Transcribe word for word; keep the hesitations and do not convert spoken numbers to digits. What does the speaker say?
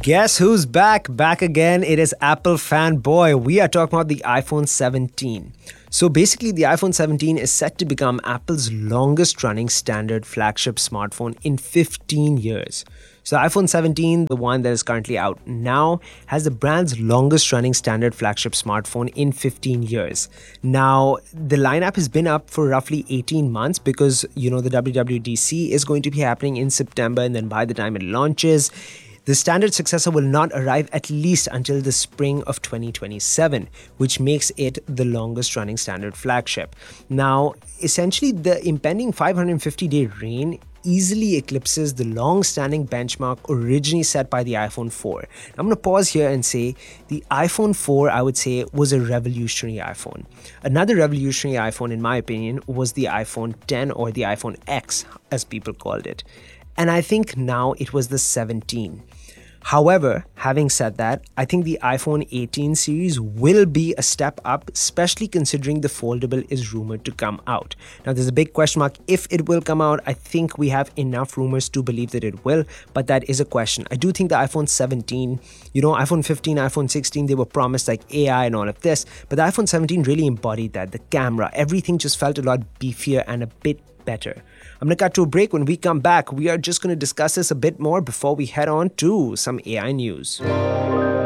Guess who's back? Back again. It is Apple Fanboy. We are talking about the iPhone seventeen. So basically, the iPhone seventeen is set to become Apple's longest running standard flagship smartphone in fifteen years. So the iPhone seventeen, the one that is currently out now, has the brand's longest running standard flagship smartphone in fifteen years. Now, the lineup has been up for roughly eighteen months because, you know, the W W D C is going to be happening in September, and then by the time it launches, the standard successor will not arrive at least until the spring of twenty twenty-seven, which makes it the longest running standard flagship. Now, essentially, the impending five hundred fifty day reign easily eclipses the long-standing benchmark originally set by the iPhone four. I'm going to pause here and say the iPhone four, I would say, was a revolutionary iPhone. Another revolutionary iPhone, in my opinion, was the iPhone ten, or the iPhone X, as people called it. And I think now it was the seventeen. However, having said that, I think the iPhone eighteen series will be a step up, especially considering the foldable is rumored to come out. Now, there's a big question mark if it will come out. I think we have enough rumors to believe that it will, but that is a question. I do think the iPhone seventeen, you know, iPhone fifteen, iPhone sixteen, they were promised like A I and all of this, but the iPhone seventeen really embodied that. The camera, everything just felt a lot beefier and a bit better. I'm going to cut to a break. When we come back, we are just going to discuss this a bit more before we head on to some A I news.